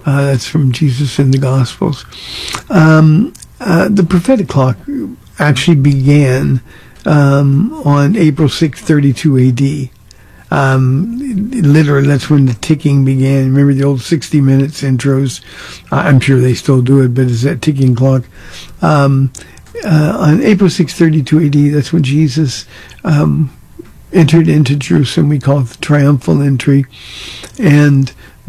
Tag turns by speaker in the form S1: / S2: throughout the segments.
S1: That's from Jesus in the Gospels. The prophetic clock actually began on April 6, 32 A.D. Literally, that's when the ticking began. Remember the old 60 Minutes intros? I'm sure they still do it, but it's that ticking clock. On April 6, 32 A.D., that's when Jesus entered into Jerusalem. We call it the triumphal entry. And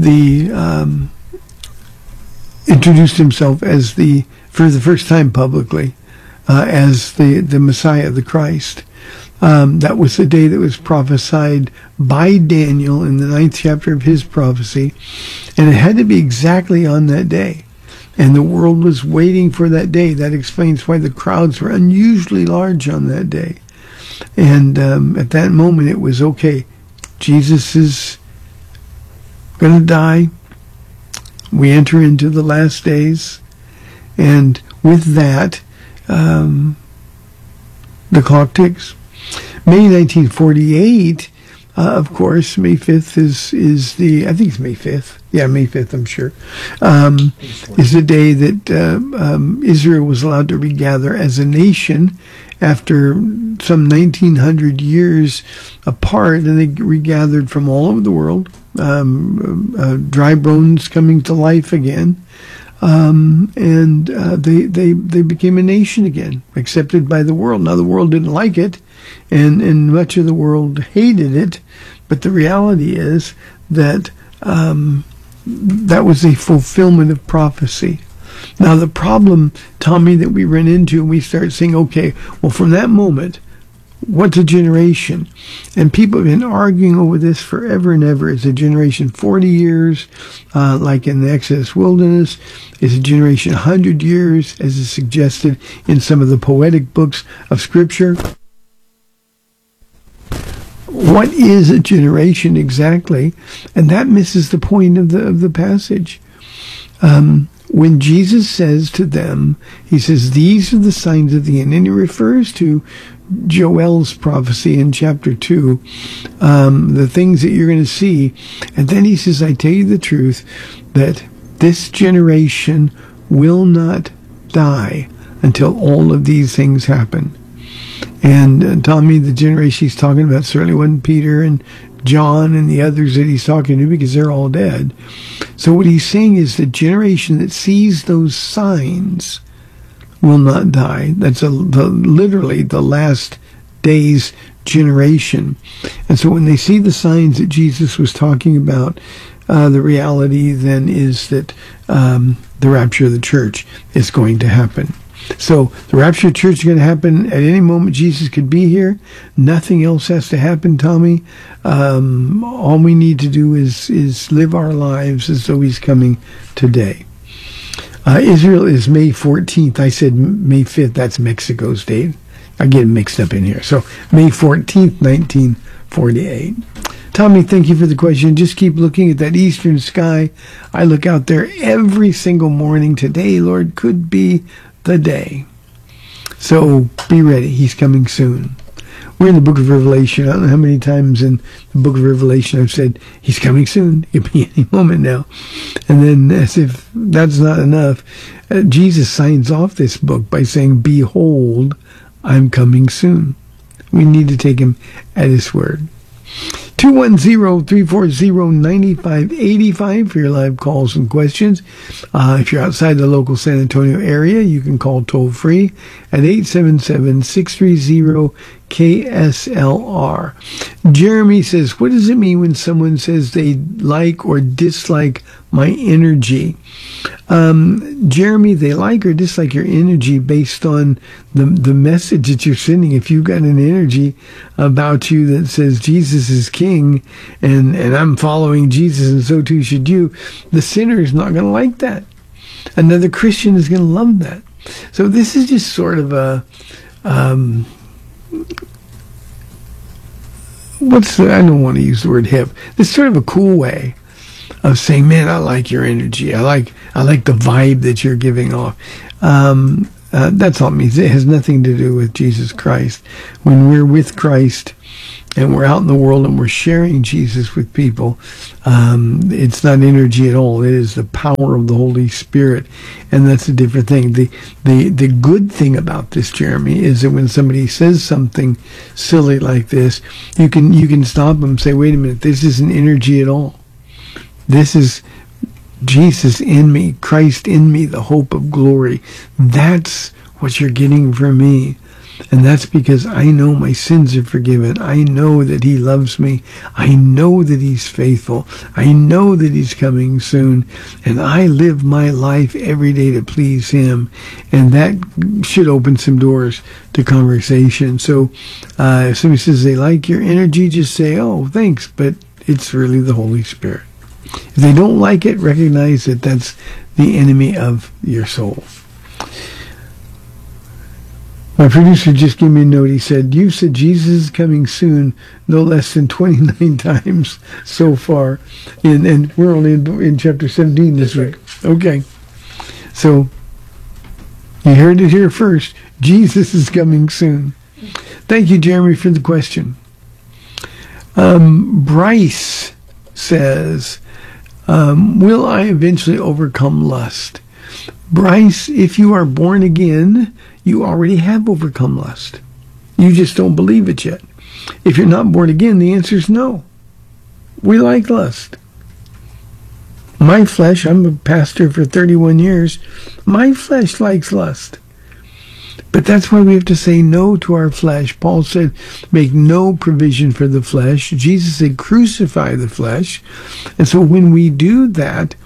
S1: introduced himself as for the first time publicly, as the Messiah, the Christ. That was the day that was prophesied by Daniel in the 9th chapter of his prophecy. And it had to be exactly on that day. And the world was waiting for that day. That explains why the crowds were unusually large on that day. And at that moment, it was, okay, Jesus is going to die. We enter into the last days. And with that, the clock ticks. May 1948, of course, May 5th is I think it's May 5th. Yeah, May 5th, I'm sure, is the day that Israel was allowed to regather as a nation after some 1900 years apart, and they regathered from all over the world, dry bones coming to life again. And they became a nation again, accepted by the world. Now, the world didn't like it, and much of the world hated it, but the reality is that that was a fulfillment of prophecy. Now, the problem, Tommy, that we run into, and we start saying, okay, well, from that moment, what's a generation? And people have been arguing over this forever and ever. Is a generation 40 years, like in the Exodus wilderness? Is a generation 100 years, as is suggested in some of the poetic books of Scripture? What is a generation exactly? And that misses the point of the passage. When Jesus says to them, he says, these are the signs of the end. And he refers to Joel's prophecy in chapter 2, the things that you're going to see. And then he says, I tell you the truth, that this generation will not die until all of these things happen. And Tommy, the generation he's talking about certainly wasn't Peter and John and the others that he's talking to, because they're all dead. So what he's saying is the generation that sees those signs will not die. That's literally the last days generation. And so when they see the signs that Jesus was talking about, the reality then is that the rapture of the church is going to happen. So the rapture of the church is going to happen at any moment. Jesus could be here. Nothing else has to happen, Tommy. All we need to do is live our lives as though he's coming today. Israel is May 14th. I said May 5th. That's Mexico's date. I get it mixed up in here. So May 14th, 1948. Tommy, thank you for the question. Just keep looking at that eastern sky. I look out there every single morning. Today, Lord, could be the day. So be ready. He's coming soon. We're in the book of Revelation. I don't know how many times in the book of Revelation I've said, he's coming soon. It could be any moment now. And then, as if that's not enough, Jesus signs off this book by saying, behold, I'm coming soon. We need to take him at his word. 210-340-9585 for your live calls and questions. If you're outside the local San Antonio area, you can call toll-free at 877-630-KSLR. Jeremy says, what does it mean when someone says they like or dislike my energy? Jeremy, they like or dislike your energy based on the message that you're sending. If you've got an energy about you that says Jesus is king and I'm following Jesus and so too should you, the sinner is not going to like that. Another Christian is going to love that. So this is just sort of a I don't want to use the word hip. It's sort of a cool way of saying, man, I like your energy. I like the vibe that you're giving off. That's all it means. It has nothing to do with Jesus Christ. When we're with Christ, and we're out in the world and we're sharing Jesus with people, it's not energy at all. It is the power of the Holy Spirit, and that's a different thing. The good thing about this, Jeremy, is that when somebody says something silly like this, you can stop them and say, wait a minute, this isn't energy at all. This is Jesus in me, Christ in me, the hope of glory. That's what you're getting from me. And that's because I know my sins are forgiven. I know that he loves me. I know that he's faithful. I know that he's coming soon. And I live my life every day to please him. And that should open some doors to conversation. So if somebody says they like your energy, just say, oh, thanks. But it's really the Holy Spirit. If they don't like it, recognize that that's the enemy of your soul. My producer just gave me a note. He said, you said Jesus is coming soon, no less than 29 times so far. And we're only in chapter 17 this week. Okay. So, you heard it here first. Jesus is coming soon. Thank you, Jeremy, for the question. Bryce says, will I eventually overcome lust? Bryce, if you are born again, you already have overcome lust. You just don't believe it yet. If you're not born again, the answer is no. We like lust. My flesh, I'm a pastor for 31 years, my flesh likes lust. But that's why we have to say no to our flesh. Paul said, make no provision for the flesh. Jesus said, crucify the flesh. And so when we do that,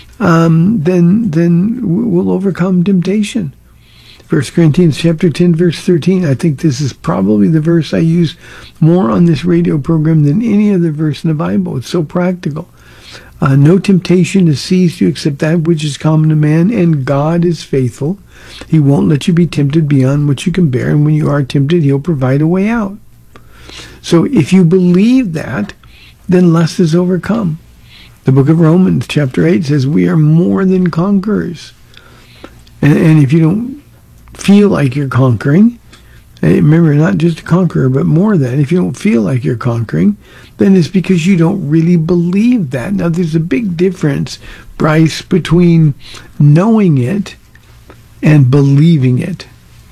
S1: then we'll overcome temptation. 1 Corinthians chapter 10, verse 13. I think this is probably the verse I use more on this radio program than any other verse in the Bible. It's so practical. No temptation has seized you except that which is common to man, and God is faithful. He won't let you be tempted beyond what you can bear, and when you are tempted, he'll provide a way out. So if you believe that, then lust is overcome. The book of Romans chapter 8 says we are more than conquerors. And if you don't feel like you're conquering, remember, not just a conqueror, but more than, if you don't feel like you're conquering, then it's because you don't really believe that. Now, there's a big difference, Bryce, between knowing it and believing it.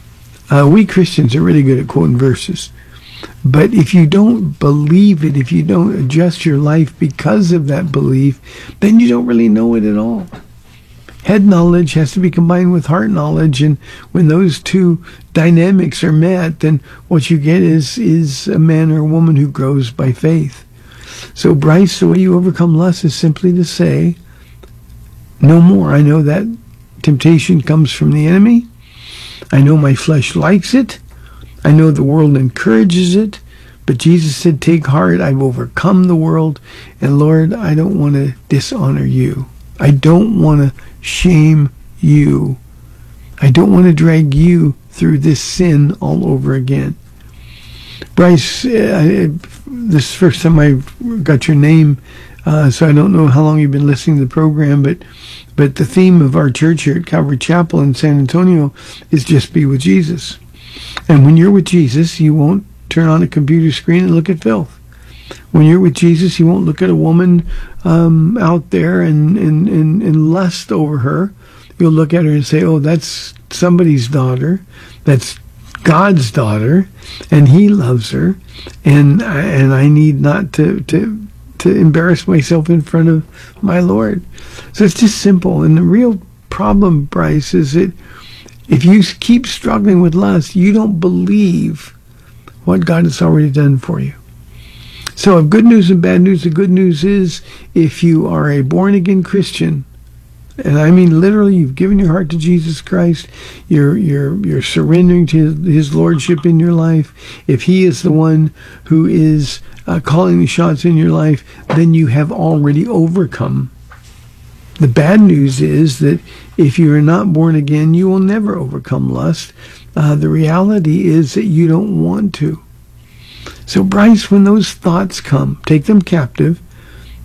S1: We Christians are really good at quoting verses. But if you don't believe it, if you don't adjust your life because of that belief, then you don't really know it at all. Head knowledge has to be combined with heart knowledge, and when those two dynamics are met, then what you get is a man or a woman who grows by faith. So, Bryce, the way you overcome lust is simply to say, no more. I know that temptation comes from the enemy. I know my flesh likes it. I know the world encourages it. But Jesus said, take heart, I've overcome the world. And Lord, I don't want to dishonor you. I don't want to shame you. I don't want to drag you through this sin all over again. Bryce, this is the first time I got your name, so I don't know how long you've been listening to the program, but the theme of our church here at Calvary Chapel in San Antonio is just be with Jesus. And when you're with Jesus, you won't turn on a computer screen and look at filth. When you're with Jesus, you won't look at a woman out there and lust over her. You'll look at her and say, oh, that's somebody's daughter. That's God's daughter, and he loves her, and I need not to embarrass myself in front of my Lord. So it's just simple. And the real problem, Bryce, is that if you keep struggling with lust, you don't believe what God has already done for you. So, of good news and bad news, the good news is if you are a born-again Christian, and I mean literally, you've given your heart to Jesus Christ, you're surrendering to his lordship in your life, if he is the one who is calling the shots in your life, then you have already overcome. The bad news is that if you are not born again, you will never overcome lust. The reality is that you don't want to. So, Bryce, when those thoughts come, take them captive.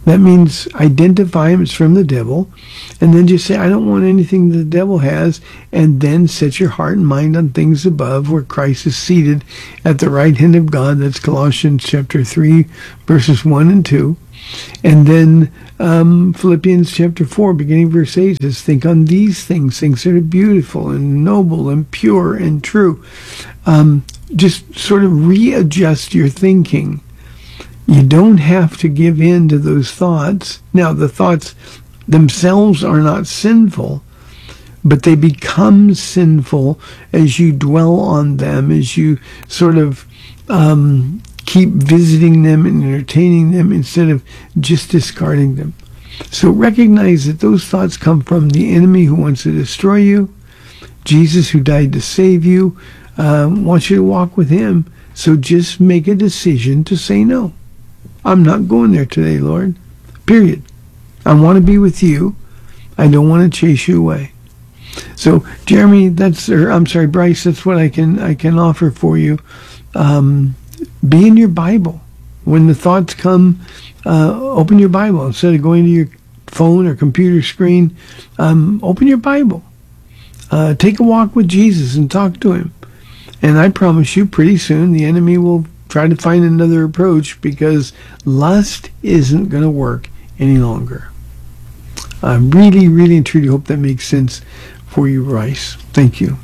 S1: That means identify them as from the devil, and then just say, I don't want anything the devil has, and then set your heart and mind on things above, where Christ is seated at the right hand of God. That's Colossians chapter 3, verses 1 and 2. And then Philippians chapter 4, beginning verse 8, says, think on these things that are beautiful and noble and pure and true. Just sort of readjust your thinking. You don't have to give in to those thoughts. Now, the thoughts themselves are not sinful, but they become sinful as you dwell on them, as you sort of keep visiting them and entertaining them instead of just discarding them. So recognize that those thoughts come from the enemy who wants to destroy you. Jesus, who died to save you, wants you to walk with him. So just make a decision to say no. I'm not going there today, Lord. Period. I want to be with you. I don't want to chase you away. So, Jeremy, Bryce, that's what I can offer for you. Be in your Bible. When the thoughts come, open your Bible. Instead of going to your phone or computer screen, open your Bible. Take a walk with Jesus and talk to him. And I promise you, pretty soon, the enemy will try to find another approach, because lust isn't going to work any longer. I really, really and truly hope that makes sense for you, Bryce. Thank you.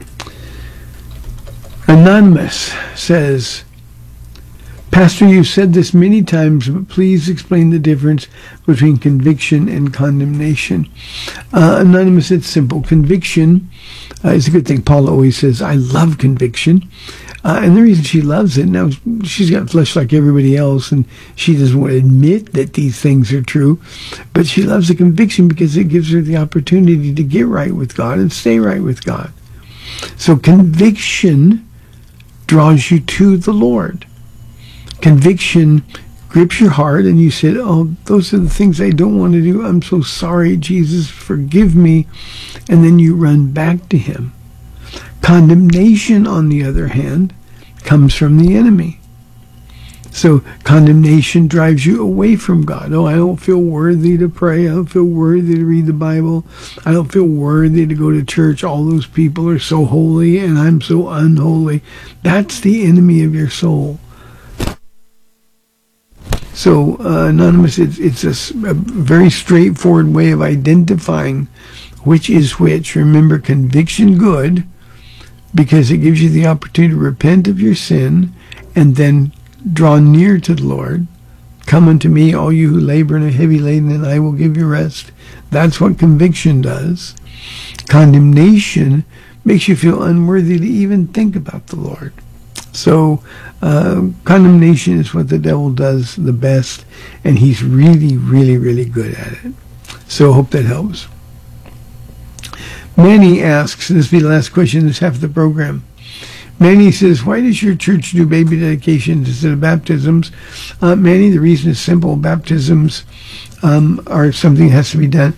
S1: Anonymous says, Pastor, you've said this many times, but please explain the difference between conviction and condemnation. Anonymous, it's simple. Conviction is a good thing. Paula always says, I love conviction. And the reason she loves it, now she's got flesh like everybody else, and she doesn't want to admit that these things are true, but she loves the conviction because it gives her the opportunity to get right with God and stay right with God. So conviction draws you to the Lord. Conviction grips your heart, and you said, oh, those are the things I don't want to do. I'm so sorry, Jesus, forgive me. And then you run back to him. Condemnation, on the other hand, comes from the enemy. So condemnation drives you away from God. Oh, I don't feel worthy to pray. I don't feel worthy to read the Bible. I don't feel worthy to go to church. All those people are so holy and I'm so unholy. That's the enemy of your soul. So, Anonymous, it's a very straightforward way of identifying which is which. Remember, conviction good, because it gives you the opportunity to repent of your sin and then draw near to the Lord. Come unto me, all you who labor and are heavy laden, and I will give you rest. That's what conviction does. Condemnation makes you feel unworthy to even think about the Lord. So condemnation is what the devil does the best, and he's really, really, really good at it. So I hope that helps. Manny asks, this will be the last question, this half of the program. Manny says, why does your church do baby dedications instead of baptisms? Manny, the reason is simple. Baptisms are something that has to be done.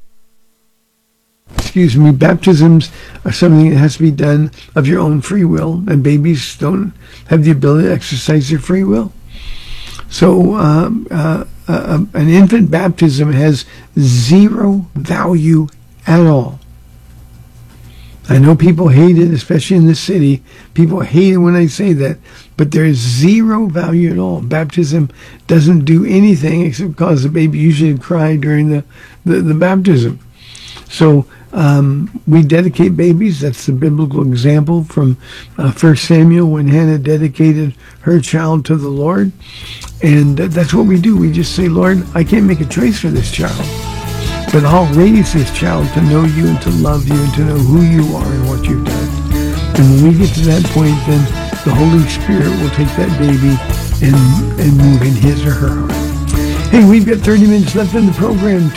S1: Baptisms are something that has to be done of your own free will, and babies don't have the ability to exercise their free will. So an infant baptism has zero value at all. I know people hate it, especially in this city. People hate it when I say that, but there is zero value at all. Baptism doesn't do anything except cause the baby usually to cry during the baptism. So we dedicate babies. That's the biblical example from 1 Samuel when Hannah dedicated her child to the Lord. And that's what we do. We just say, Lord, I can't make a choice for this child, but I'll raise this child to know you and to love you and to know who you are and what you've done. And when we get to that point, then the Holy Spirit will take that baby and move in his or her heart. Hey, we've got 30 minutes left in the program.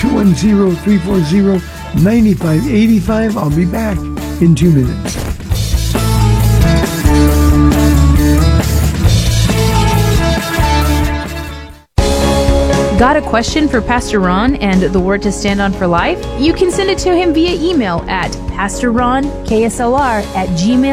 S1: 210-340-9585. I'll be back in 2 minutes.
S2: Got a question for Pastor Ron and the Word to Stand On for Life? You can send it to him via email at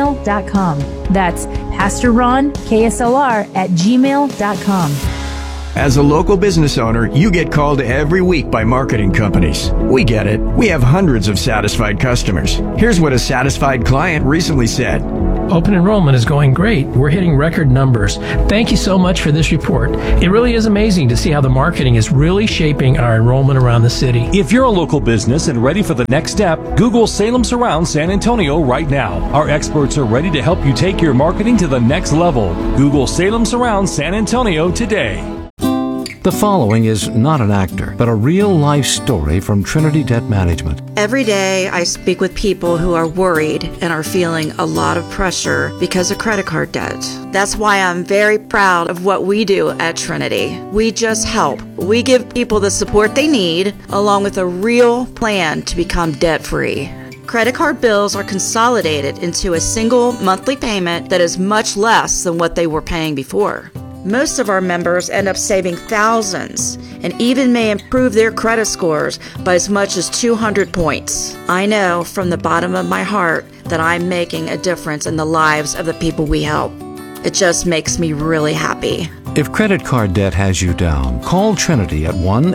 S2: pastorronksLR@gmail.com. That's pastorronksLR@gmail.com.
S3: As a local business owner, you get called every week by marketing companies. We get it. We have hundreds of satisfied customers. Here's what a satisfied client recently said.
S4: Open enrollment is going great. We're hitting record numbers. Thank you so much for this report. It really is amazing to see how the marketing is really shaping our enrollment around the city.
S5: If you're a local business and ready for the next step, Google Salem Surround San Antonio right now. Our experts are ready to help you take your marketing to the next level. Google Salem Surround San Antonio today.
S6: The following is not an actor, but a real-life story from Trinity Debt Management.
S7: Every day I speak with people who are worried and are feeling a lot of pressure because of credit card debt. That's why I'm very proud of what we do at Trinity. We just help. We give people the support they need, along with a real plan to become debt-free. Credit card bills are consolidated into a single monthly payment that is much less than what they were paying before. Most of our members end up saving thousands and even may improve their credit scores by as much as 200 points. I know from the bottom of my heart that I'm making a difference in the lives of the people we help. It just makes me really happy.
S6: If credit card debt has you down, call Trinity at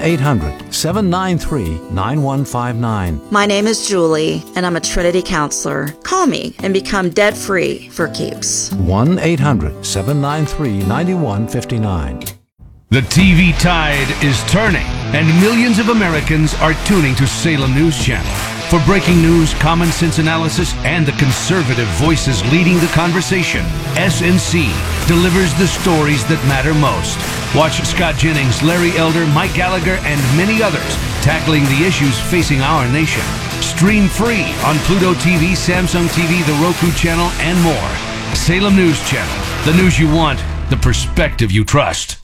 S6: 1-800-793-9159.
S7: My name is Julie, and I'm a Trinity counselor. Call me and become debt-free for keeps.
S6: 1-800-793-9159.
S8: The TV tide is turning, and millions of Americans are tuning to Salem News Channel. For breaking news, common sense analysis, and the conservative voices leading the conversation, SNC delivers the stories that matter most. Watch Scott Jennings, Larry Elder, Mike Gallagher, and many others tackling the issues facing our nation. Stream free on Pluto TV, Samsung TV, the Roku channel, and more. Salem News Channel, the news you want, the perspective you trust.